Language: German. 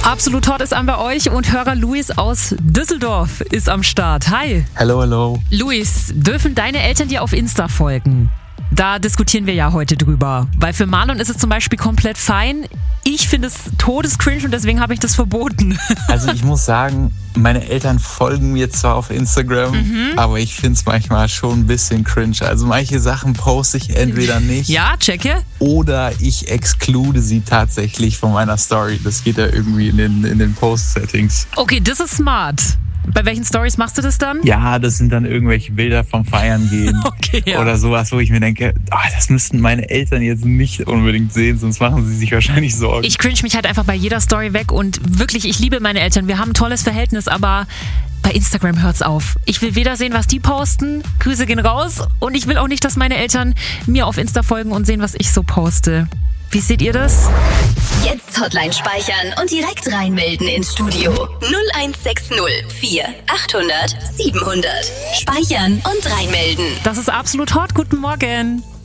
Absolut hot ist an bei euch und Hörer Luis aus Düsseldorf ist am Start. Hi. Hello, hello. Luis, dürfen deine Eltern dir auf Insta folgen? Da diskutieren wir ja heute drüber. Weil für Marlon ist es zum Beispiel komplett fein. Ich finde es todescringe und deswegen habe ich das verboten. Also ich muss sagen, meine Eltern folgen mir zwar auf Instagram, aber ich finde es manchmal schon ein bisschen cringe. Also manche Sachen poste ich entweder nicht. Ja, checke. Oder ich exclude sie tatsächlich von meiner Story. Das geht ja irgendwie in den Post-Settings. Okay, das ist smart. Bei welchen Stories machst du das dann? Ja, das sind dann irgendwelche Bilder vom Feiern gehen. Okay, ja. Oder sowas, wo ich mir denke, das müssten meine Eltern jetzt nicht unbedingt sehen, sonst machen sie sich wahrscheinlich Sorgen. Ich cringe mich halt einfach bei jeder Story weg und wirklich, ich liebe meine Eltern. Wir haben ein tolles Verhältnis, aber bei Instagram hört's auf. Ich will weder sehen, was die posten, Grüße gehen raus, und ich will auch nicht, dass meine Eltern mir auf Insta folgen und sehen, was ich so poste. Wie seht ihr das? Jetzt Hotline speichern und direkt reinmelden ins Studio. 0160 4800 700. Speichern und reinmelden. Das ist absolut hot. Guten Morgen.